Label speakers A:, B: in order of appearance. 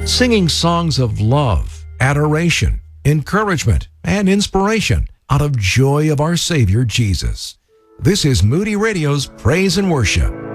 A: singing songs of love, adoration, encouragement, and inspiration out of joy of our Savior Jesus. This is Moody Radio's Praise and Worship.